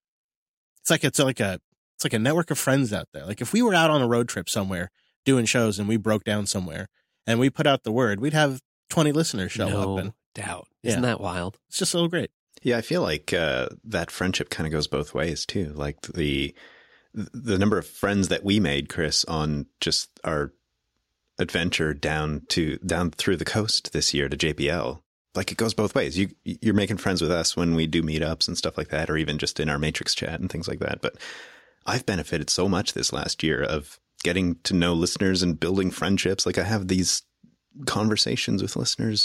network of friends out there. Like, if we were out on a road trip somewhere doing shows and we broke down somewhere and we put out the word, we'd have 20 listeners show up. And doubt. Isn't that wild? It's just so great. Yeah, I feel like that friendship kind of goes both ways too. Like the number of friends that we made, Chris, on just our adventure down through the coast this year to JPL. Like, it goes both ways. You're making friends with us when we do meetups and stuff like that, or even just in our Matrix chat and things like that. But I've benefited so much this last year of getting to know listeners and building friendships. Like, I have these conversations with listeners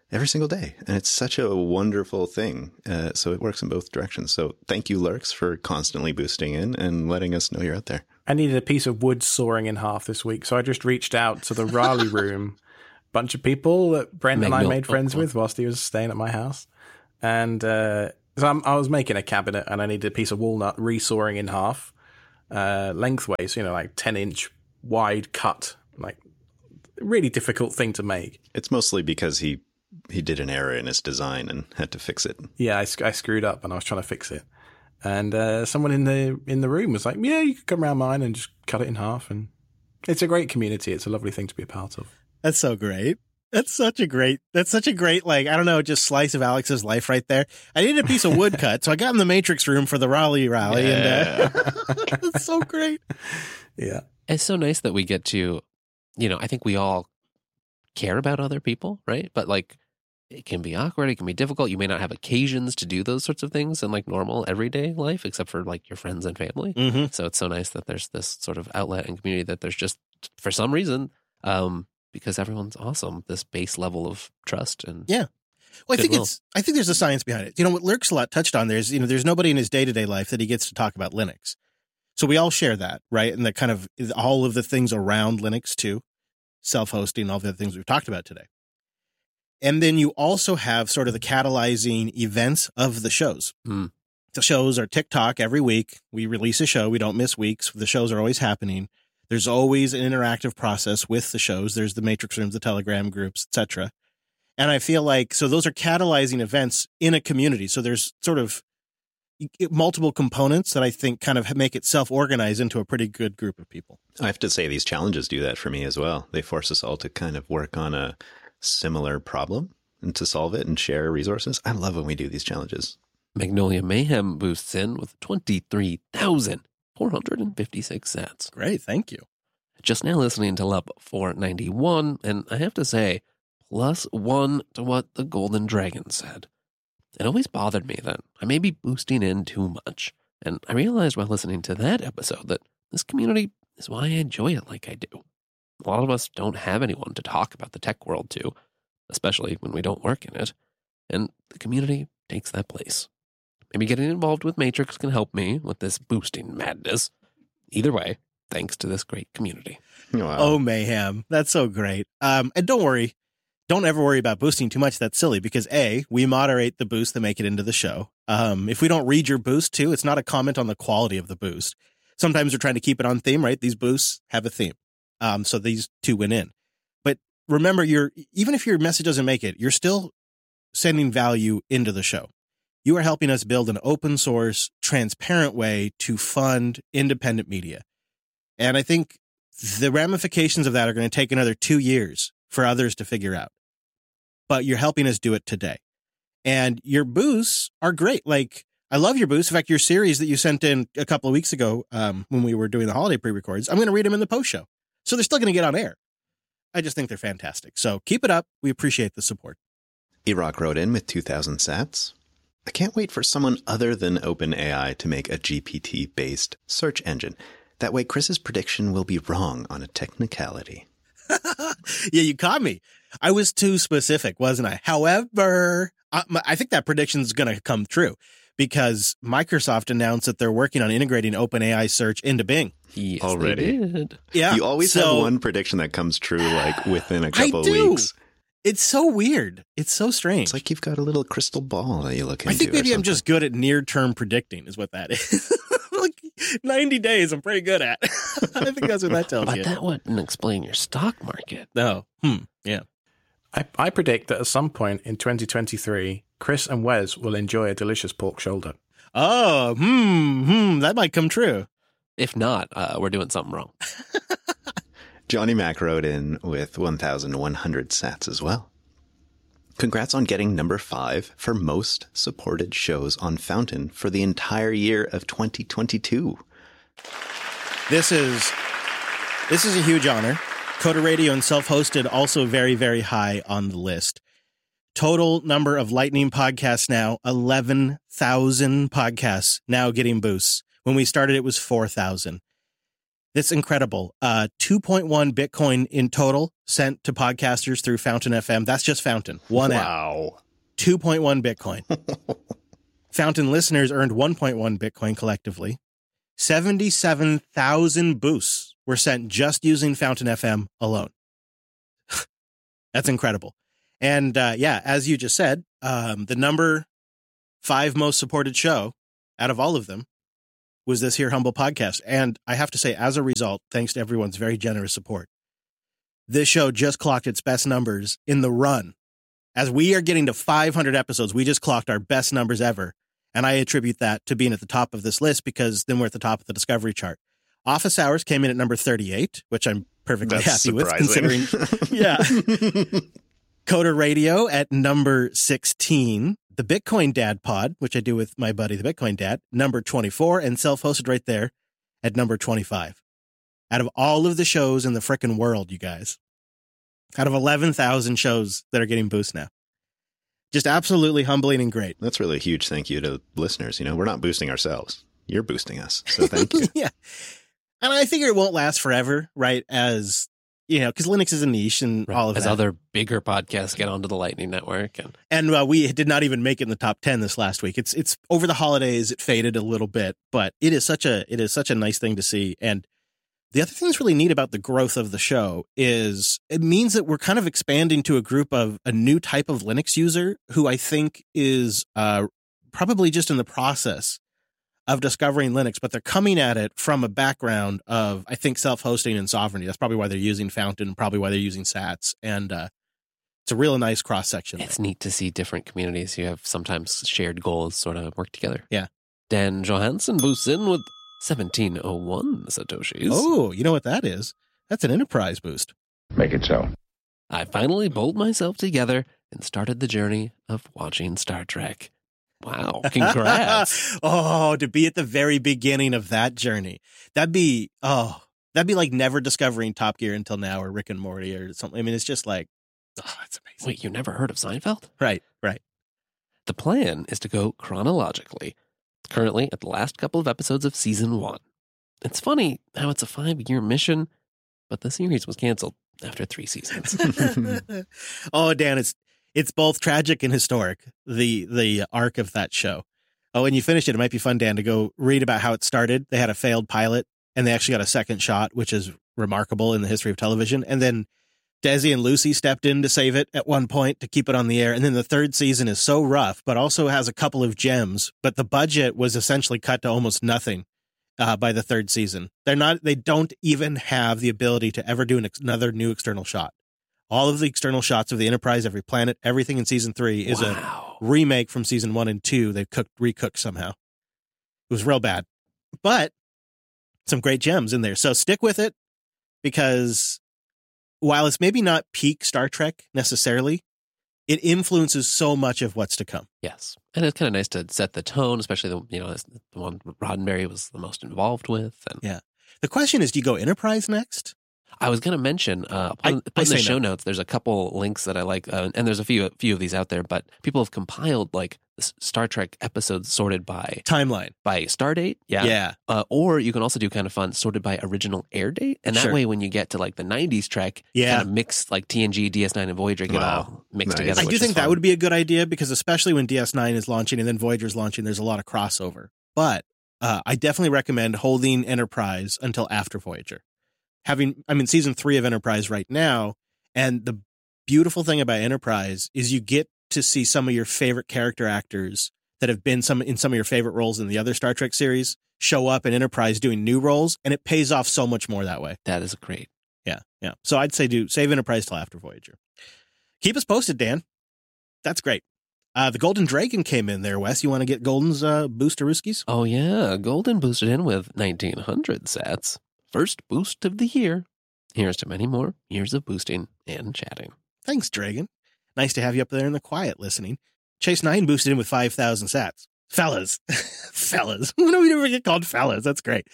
every single day. And it's such a wonderful thing. So it works in both directions. So thank you, Lurks, for constantly boosting in and letting us know you're out there. I needed a piece of wood sawing in half this week, so I just reached out to the Raleigh room. Bunch of people that Brent and I made friends with whilst he was staying at my house. And so I was making a cabinet and I needed a piece of walnut resawing in half, lengthways, like 10-inch wide cut, like really difficult thing to make. It's mostly because he did an error in his design and had to fix it. Yeah, I screwed up and I was trying to fix it. And someone in the room was like, yeah, you could come around mine and just cut it in half. And it's a great community. It's a lovely thing to be a part of. That's so great. That's such a great, like, I don't know, just slice of Alex's life right there. I needed a piece of wood cut, so I got in the Matrix room for the Raleigh rally. Yeah. And it's so great. Yeah. It's so nice that we get to, I think we all care about other people, right? But like, it can be awkward. It can be difficult. You may not have occasions to do those sorts of things in like normal everyday life, except for like your friends and family. Mm-hmm. So it's so nice that there's this sort of outlet and community that there's just, for some reason, because everyone's awesome, this base level of trust and yeah. Well, I think there's a science behind it. What Lurks a lot touched on there is, there's nobody in his day-to-day life that he gets to talk about Linux. So we all share that, right? And that kind of all of the things around Linux too, self-hosting, all the other things we've talked about today. And then you also have sort of the catalyzing events of the shows. Mm. The shows are TikTok every week. We release a show. We don't miss weeks. The shows are always happening. There's always an interactive process with the shows. There's the Matrix rooms, the Telegram groups, etc. And I feel like, so those are catalyzing events in a community. So there's sort of multiple components that I think kind of make it self-organize into a pretty good group of people. I have to say these challenges do that for me as well. They force us all to kind of work on a similar problem and to solve it and share resources. I love when we do these challenges. Magnolia Mayhem boosts in with 23,456 sats. Great, thank you. Just now listening to Lub 491, and I have to say, +1 to what the Golden Dragon said. It always bothered me that I may be boosting in too much, and I realized while listening to that episode that this community is why I enjoy it like I do. A lot of us don't have anyone to talk about the tech world to, especially when we don't work in it, and the community takes that place. Maybe getting involved with Matrix can help me with this boosting madness. Either way, thanks to this great community. Wow. Oh, Mayhem. That's so great. And don't worry. Don't ever worry about boosting too much. That's silly because A, we moderate the boosts that make it into the show. If we don't read your boost too, it's not a comment on the quality of the boost. Sometimes we're trying to keep it on theme, right? These boosts have a theme. So these two went in. But remember, even if your message doesn't make it, you're still sending value into the show. You are helping us build an open source, transparent way to fund independent media. And I think the ramifications of that are going to take another 2 years for others to figure out. But you're helping us do it today. And your boosts are great. Like, I love your boosts. In fact, your series that you sent in a couple of weeks ago when we were doing the holiday pre-records, I'm going to read them in the post show. So they're still going to get on air. I just think they're fantastic. So keep it up. We appreciate the support. Erock wrote in with 2,000 sats. I can't wait for someone other than OpenAI to make a GPT-based search engine. That way Chris's prediction will be wrong on a technicality. Yeah, you caught me. I was too specific, wasn't I? However, I think that prediction is going to come true because Microsoft announced that they're working on integrating OpenAI search into Bing. Yes, Already? they did. Yeah. You always have one prediction that comes true like within a couple of do. weeks. It's so weird. It's so strange. It's like you've got a little crystal ball that you look into. I think maybe I'm just good at near-term predicting is what that is. Like 90 days I'm pretty good at. I think that's what that tells But you. that wouldn't explain your stock market. No. Yeah. I predict that at some point in 2023, Chris and Wes will enjoy a delicious pork shoulder. Oh, that might come true. If not, we're doing something wrong. Johnny Mac wrote in with 1,100 sats as well. Congrats on getting number 5 for most supported shows on Fountain for the entire year of 2022. This is a huge honor. Coda Radio and Self-Hosted also very, very high on the list. Total number of Lightning podcasts now, 11,000 podcasts now getting boosts. When we started, it was 4,000. That's incredible. 2.1 Bitcoin in total sent to podcasters through Fountain FM. That's just Fountain. One app. Wow. 2.1 Bitcoin. Fountain listeners earned 1.1 Bitcoin collectively. 77,000 boosts were sent just using Fountain FM alone. That's incredible. And as you just said, the number 5 most supported show out of all of them was this here Humble Podcast. And I have to say, as a result, thanks to everyone's very generous support, this show just clocked its best numbers in the run. As we are getting to 500 episodes, we just clocked our best numbers ever. And I attribute that to being at the top of this list because then we're at the top of the Discovery chart. Office Hours came in at number 38, which I'm perfectly happy with, considering. Yeah. Coder Radio at number 16. The Bitcoin Dad Pod, which I do with my buddy, the Bitcoin Dad, number 24, and self-hosted right there at number 25. Out of all of the shows in the frickin' world, you guys, out of 11,000 shows that are getting boosts now. Just absolutely humbling and great. That's really a huge thank you to listeners. We're not boosting ourselves. You're boosting us. So thank you. Yeah. And I figure it won't last forever, right? As, because Linux is a niche and all of that. As other bigger podcasts get onto the Lightning Network. And we did not even make it in the top 10 this last week. It's over the holidays. It faded a little bit, but it is such a nice thing to see. And the other thing that's really neat about the growth of the show is it means that we're kind of expanding to a group of a new type of Linux user who I think is probably just in the process of discovering Linux, but they're coming at it from a background of, I think, self-hosting and sovereignty. That's probably why they're using Fountain, probably why they're using Sats. And it's a real nice cross-section. It's neat to see different communities who have sometimes shared goals sort of work together. Yeah. Dan Johansson boosts in with 1701 Satoshis. Oh, you know what that is? That's an enterprise boost. Make it so. I finally pulled myself together and started the journey of watching Star Trek. Wow, congrats. To be at the very beginning of that journey. That'd be like never discovering Top Gear until now or Rick and Morty or something. I mean, it's just like, it's amazing. Wait, you never heard of Seinfeld? Right. The plan is to go chronologically, currently at the last couple of episodes of season 1. It's funny how it's a 5-year mission, but the series was canceled after 3 seasons. Oh, Dan, it's both tragic and historic, the arc of that show. Oh, and you finished it. It might be fun, Dan, to go read about how it started. They had a failed pilot, and they actually got a second shot, which is remarkable in the history of television. And then Desi and Lucy stepped in to save it at one point to keep it on the air. And then the 3rd season is so rough, but also has a couple of gems. But the budget was essentially cut to almost nothing by the 3rd season. They don't even have the ability to ever do another new external shot. All of the external shots of the Enterprise, every planet, everything in season 3 is a remake from season 1 and 2. They've recooked somehow. It was real bad, but some great gems in there. So stick with it, because while it's maybe not peak Star Trek necessarily, it influences so much of what's to come. Yes. And it's kind of nice to set the tone, especially the one Roddenberry was the most involved with. And yeah. The question is, do you go Enterprise next? I was going to mention, put in the show notes, there's a couple links that I like, and there's a few of these out there, but people have compiled like Star Trek episodes sorted by timeline, by star date. Yeah. Or you can also do kind of fun sorted by original air date. And that way, when you get to like the 90s Trek, kind of mix like TNG, DS9, and Voyager get all mixed together. I do think that would be a good idea, because especially when DS9 is launching and then Voyager's launching, there's a lot of crossover. But I definitely recommend holding Enterprise until after Voyager. I'm in season 3 of Enterprise right now, and the beautiful thing about Enterprise is you get to see some of your favorite character actors that have been in some of your favorite roles in the other Star Trek series show up in Enterprise doing new roles, and it pays off so much more that way. That is great. Yeah. So I'd say save Enterprise till after Voyager. Keep us posted, Dan. That's great. The Golden Dragon came in there, Wes. You want to get Golden's boosterooskies? Oh, yeah. Golden boosted in with 1,900 sats. First boost of the year. Here's to many more years of boosting and chatting. Thanks, Dragon. Nice to have you up there in the quiet listening. Chase 9 boosted in with 5,000 sats. Fellas. When do we ever get called fellas? That's great.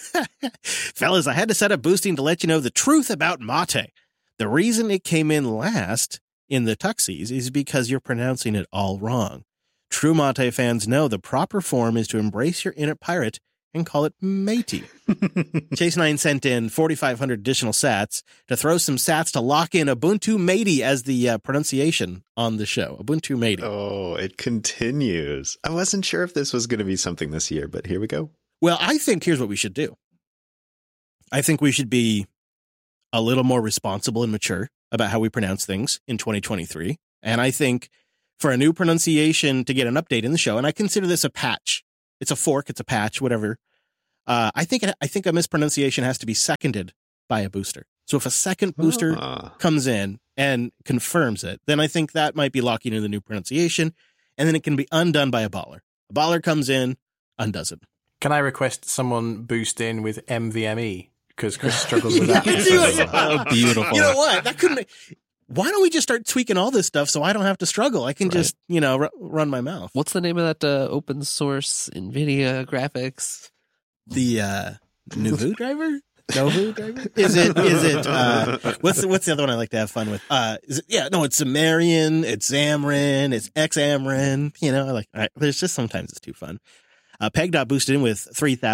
Fellas, I had to set up boosting to let you know the truth about Mate. The reason it came in last in the Tuxies is because you're pronouncing it all wrong. True Mate fans know the proper form is to embrace your inner pirate and call it matey. Chase9 sent in 4,500 additional sats to throw some sats to lock in Ubuntu matey as the pronunciation on the show. Ubuntu matey. Oh, it continues. I wasn't sure if this was going to be something this year, but here we go. Well, I think here's what we should do. I think we should be a little more responsible and mature about how we pronounce things in 2023. And I think for a new pronunciation to get an update in the show, and I consider this a patch. It's a fork, it's a patch, whatever. I think a mispronunciation has to be seconded by a booster. So if a second booster comes in and confirms it, then I think that might be locking in the new pronunciation, and then it can be undone by a baller. A baller comes in, undoes it. Can I request someone boost in with MVME? Because Chris struggles with that. Oh, beautiful. You know what? That couldn't. Why don't we just start tweaking all this stuff so I don't have to struggle? I can just, run my mouth. What's the name of that open source NVIDIA graphics? The Nouveau driver? Nouveau driver? Is it? What's the other one I like to have fun with? It's Sumerian, it's Xamarin, it's Xamarin. There's just sometimes it's too fun. Peg.dot boosted in with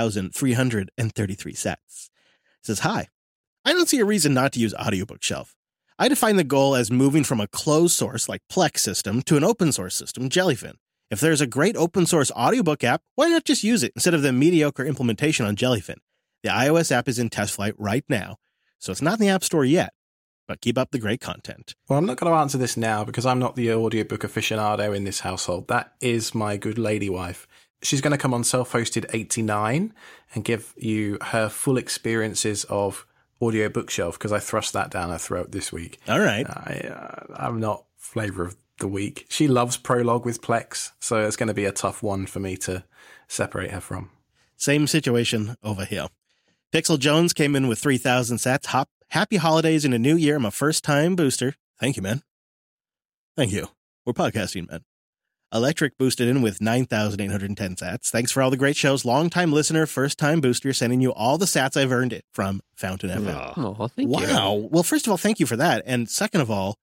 3,333 sats. It says, hi, I don't see a reason not to use Audiobook Shelf. I define the goal as moving from a closed source like Plex system to an open source system, Jellyfin. If there's a great open source audiobook app, why not just use it instead of the mediocre implementation on Jellyfin? The iOS app is in test flight right now, so it's not in the App Store yet, but keep up the great content. Well, I'm not going to answer this now because I'm not the audiobook aficionado in this household. That is my good lady wife. She's going to come on Self-Hosted 89 and give you her full experiences of Audio Bookshelf because I thrust that down her throat this week. All right. I'm not flavor of the week. She loves Prologue with Plex, so it's going to be a tough one for me to separate her from. Same situation over here. Pixel Jones came in with 3,000 sats. Happy holidays and a new year. I'm a first-time booster. Thank you, man. Thank you. We're podcasting, man. Electric boosted in with 9,810 sats. Thanks for all the great shows. Long-time listener, first-time booster, sending you all the sats I've earned it from Fountain FM. Oh, thank you. Wow. Well, first of all, thank you for that. And second of all,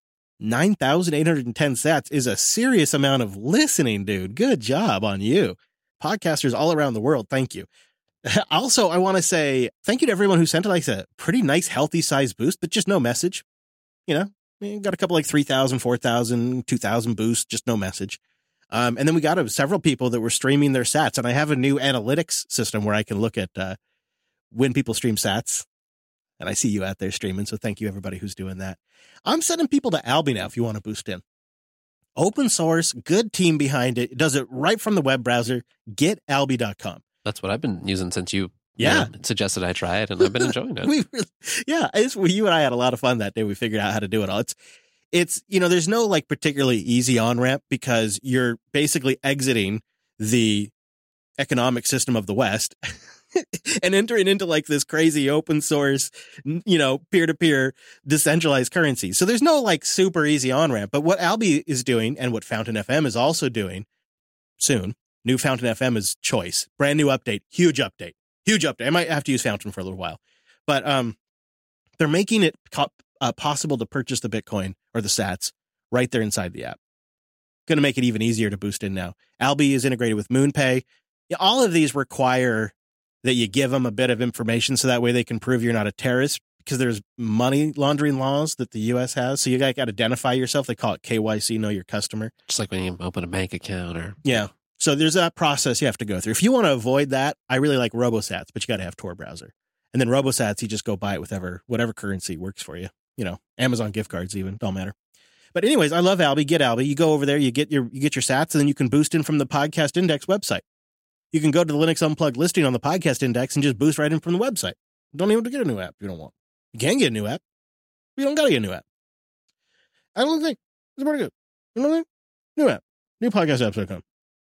9,810 sats is a serious amount of listening, dude. Good job on you. Podcasters all around the world, thank you. Also, I want to say thank you to everyone who sent it. Like a pretty nice, healthy size boost, but just no message. Got a couple like 3,000, 4,000, 2,000 boosts, just no message. And then we got several people that were streaming their sats. And I have a new analytics system where I can look at when people stream sats. And I see you out there streaming. So thank you, everybody who's doing that. I'm sending people to Alby now if you want to boost in. Open source, good team behind it. It does it right from the web browser. GetAlby.com. That's what I've been using since you Yeah. suggested I try it, and I've been enjoying it. You and I had a lot of fun that day. We figured out how to do it all. It's there's no like particularly easy on-ramp because you're basically exiting the economic system of the West and entering into like this crazy open source, peer-to-peer decentralized currency. So there's no like super easy on-ramp. But what Alby is doing and what Fountain FM is also doing soon, new Fountain FM is choice. Brand new update, huge update. I might have to use Fountain for a little while, but they're making it possible to purchase the Bitcoin or the sats right there inside the app. Going to make it even easier to boost in now. Alby is integrated with MoonPay. All of these require that you give them a bit of information so that way they can prove you're not a terrorist because there's money laundering laws that the U.S. has. So you got to identify yourself. They call it KYC, know your customer. Just like when you open a bank account or... Yeah. So there's that process you have to go through. If you want to avoid that, I really like RoboSats, but you got to have Tor browser. And then RoboSats, you just go buy it with whatever currency works for you. Amazon gift cards even, don't matter. But anyways, I love Alby. Get Alby. You go over there, you get your sats, and then you can boost in from the Podcast Index website. You can go to the Linux Unplugged listing on the Podcast Index and just boost right in from the website. Don't even have to get a new app if you don't want. You can get a new app. You don't got to get a new app. I don't think it's pretty good. You know what I mean? New app. New podcastapps.com.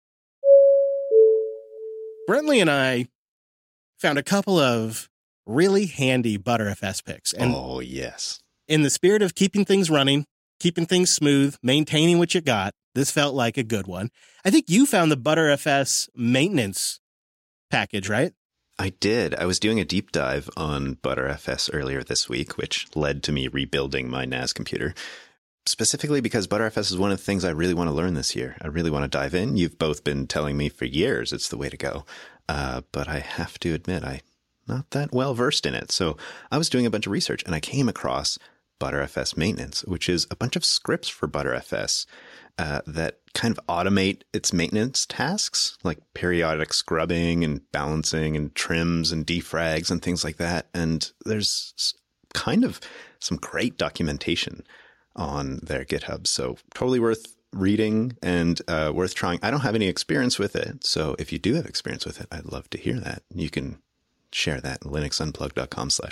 Brentley and I found a couple of really handy ButterFS picks. And oh, yes. In the spirit of keeping things running, keeping things smooth, maintaining what you got, this felt like a good one. I think you found the ButterFS maintenance package, right? I did. I was doing a deep dive on ButterFS earlier this week, which led to me rebuilding my NAS computer. Specifically because ButterFS is one of the things I really want to learn this year. I really want to dive in. You've both been telling me for years it's the way to go. but I have to admit, I'm not that well versed in it. So I was doing a bunch of research and I came across Btrfs maintenance, which is a bunch of scripts for Btrfs that kind of automate its maintenance tasks, like periodic scrubbing and balancing and trims and defrags and things like that. And there's kind of some great documentation on their GitHub. So totally worth reading and worth trying. I don't have any experience with it. So if you do have experience with it, I'd love to hear that. You can share that at linuxunplug.com/